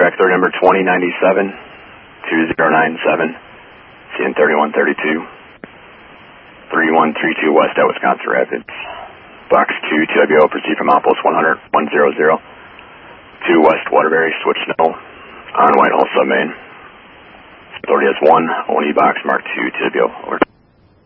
track 30 number 2097, 2097, CN 3132, 3132 west at Wisconsin Rapids. Box 2, TWO, proceed from outpost 100, 100, 2 west Waterbury, switch snow, on Whitehall submain. Authority has 1, only box mark 2, TWO, over.